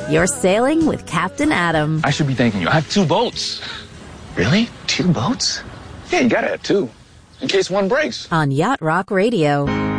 You're sailing with Captain Adam. I should be thanking you. I have 2 boats. Really? 2 boats? Yeah, you gotta have 2. In case one breaks. On Yacht Rock Radio.